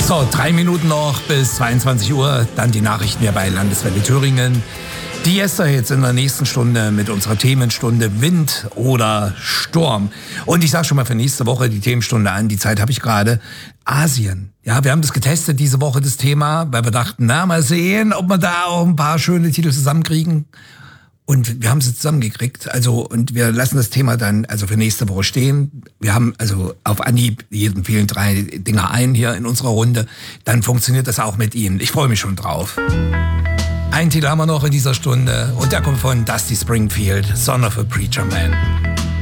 So, 3 Minuten noch bis 22 Uhr, dann die Nachrichten hier bei Landeswelle Thüringen. Die Esther jetzt in der nächsten Stunde mit unserer Themenstunde Wind oder Sturm. Und ich sage schon mal für nächste Woche die Themenstunde an, die Zeit habe ich gerade. Asien. Ja, wir haben das getestet diese Woche, das Thema, weil wir dachten, na, mal sehen, ob wir da auch ein paar schöne Titel zusammenkriegen. Und wir haben sie zusammengekriegt. Also, und wir lassen das Thema dann also für nächste Woche stehen. Wir haben also auf Anhieb jedem fehlen 3 Dinger ein hier in unserer Runde. Dann funktioniert das auch mit Ihnen. Ich freue mich schon drauf. Einen Titel haben wir noch in dieser Stunde und der kommt von Dusty Springfield, Son of a Preacher Man.